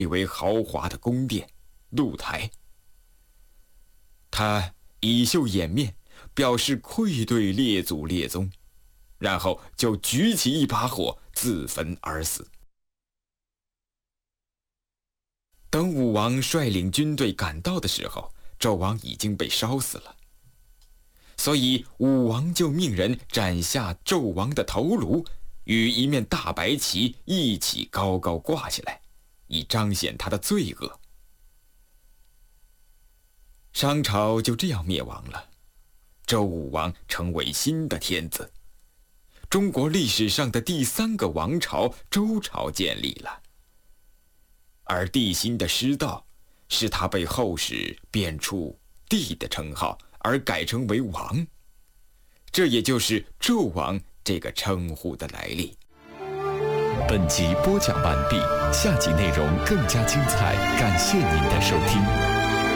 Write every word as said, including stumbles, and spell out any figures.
为豪华的宫殿、露台。他以袖掩面，表示愧对列祖列宗，然后就举起一把火自焚而死。等武王率领军队赶到的时候，纣王已经被烧死了，所以武王就命人斩下纣王的头颅，与一面大白旗一起高高挂起来，以彰显他的罪恶。商朝就这样灭亡了，周武王成为新的天子，中国历史上的第三个王朝周朝建立了。而帝辛的失道，使他被后世贬黜帝的称号，而改称为王，这也就是纣王这个称呼的来历。 本集播讲完毕，下集内容更加精彩，感谢您的收听。